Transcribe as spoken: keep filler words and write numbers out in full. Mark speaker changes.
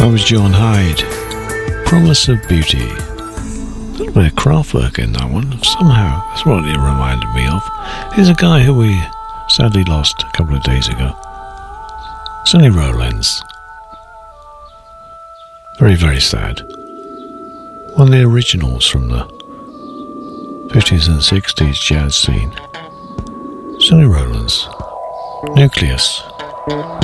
Speaker 1: That was John Hyde. Promise of Beauty. A little bit of Kraftwerk in that one. Somehow, that's what it reminded me of. Here's a guy who we sadly lost a couple of days ago. Sonny Rollins. Very, very sad. One of the originals from the fifties and sixties jazz scene. Sonny Rollins. Nucleus.